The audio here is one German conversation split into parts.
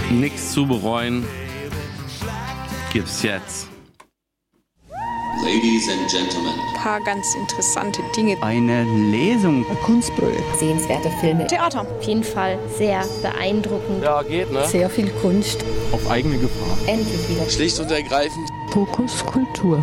Nichts zu bereuen gibt's jetzt. Ladies and Gentlemen. Ein paar ganz interessante Dinge. Eine Lesung. Ein Kunstprojekt. Sehenswerte Filme. Theater. Auf jeden Fall sehr beeindruckend. Ja, geht, ne? Sehr viel Kunst. Auf eigene Gefahr. Endlich wieder. Schlicht und ergreifend. Fokus Kultur.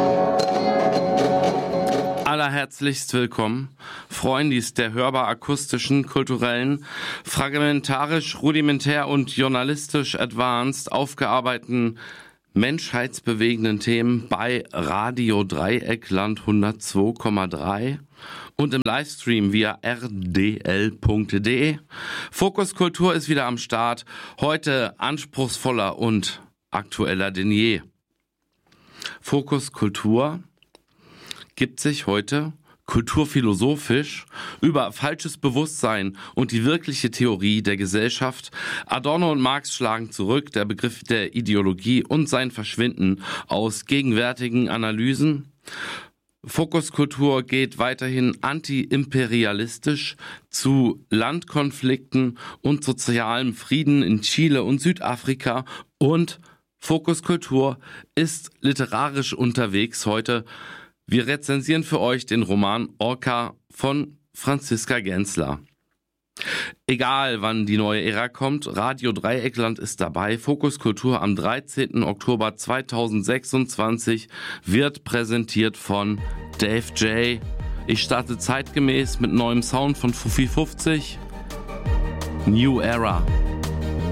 Allerherzlichst willkommen, Freundis der hörbar-akustischen, kulturellen, fragmentarisch, rudimentär und journalistisch advanced aufgearbeiteten, menschheitsbewegenden Themen bei Radio Dreieckland 102,3 und im Livestream via rdl.de. Fokus Kultur ist wieder am Start, heute anspruchsvoller und aktueller denn je. Fokus Kultur gibt sich heute kulturphilosophisch über falsches Bewusstsein und die wirkliche Theorie der Gesellschaft. Adorno und Marx schlagen zurück, der Begriff der Ideologie und sein Verschwinden aus gegenwärtigen Analysen. Fokuskultur geht weiterhin anti-imperialistisch zu Landkonflikten und sozialem Frieden in Chile und Südafrika, und Fokuskultur ist literarisch unterwegs heute. Wir rezensieren für euch den Roman Orca von Franziska Gensler. Egal wann die neue Ära kommt, Radio Dreieckland ist dabei. Fokus Kultur am 13. Oktober 2026 wird präsentiert von Dave J. Ich starte zeitgemäß mit neuem Sound von Fufi 50. New Era.